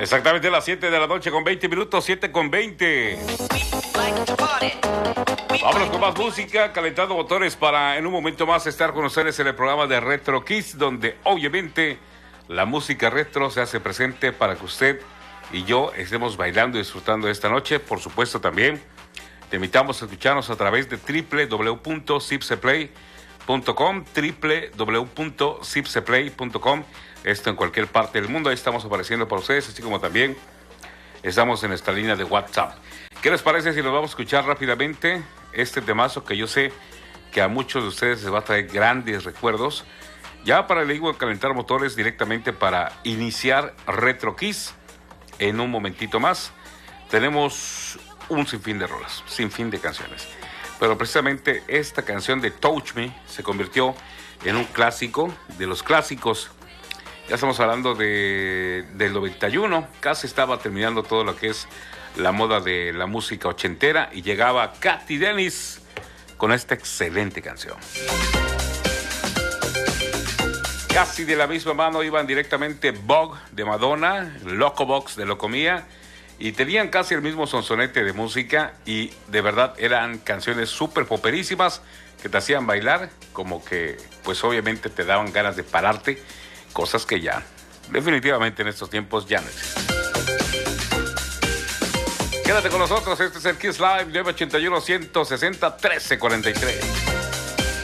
Exactamente las 7 de la noche con 20 minutos, 7 con 20. Vámonos con más música, calentando motores para en un momento más estar con ustedes en el programa de Retro Kids, donde obviamente la música retro se hace presente para que usted y yo estemos bailando y disfrutando de esta noche. Por supuesto también te invitamos a escucharnos a través de www.zipseplay.com, www.zipseplay.com. Esto en cualquier parte del mundo, ahí estamos apareciendo para ustedes, así como también estamos en esta línea de WhatsApp. ¿Qué les parece si nos vamos a escuchar rápidamente este temazo que yo sé que a muchos de ustedes les va a traer grandes recuerdos? Ya para el digo calentar motores directamente para iniciar Retro Kiss. En un momentito más tenemos un sinfín de rolas, sinfín de canciones. Pero precisamente esta canción de Touch Me se convirtió en un clásico de los clásicos. Ya estamos hablando del 91, casi estaba terminando todo lo que es la moda de la música ochentera y llegaba Cathy Dennis con esta excelente canción. Casi de la misma mano iban directamente Bug de Madonna, Loco Box de Locomía, y tenían casi el mismo sonsonete de música y de verdad eran canciones súper poperísimas que te hacían bailar, como que pues obviamente te daban ganas de pararte, cosas que ya definitivamente en estos tiempos ya no existen. Quédate con nosotros, este es el Kiss Live 981-160-1343.